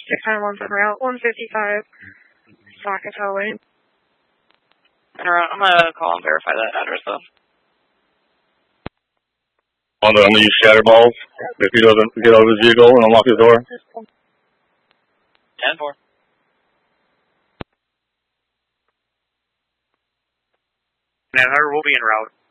691's en route, 155, Sockatow Lane. En route, I'm gonna call and verify that address though. I'm gonna use shatter balls. If he doesn't get out of his vehicle and unlock his door. 10-4. Manhunter will be en route.